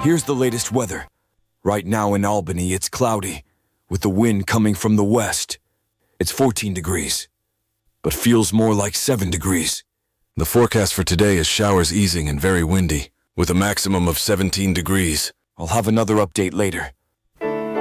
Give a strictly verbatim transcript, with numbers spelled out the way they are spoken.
Here's the latest weather. Right now in Albany, it's cloudy, with the wind coming from the west. It's fourteen degrees, but feels more like seven degrees. The forecast for today is showers easing and very windy, with a maximum of seventeen degrees. I'll have another update later.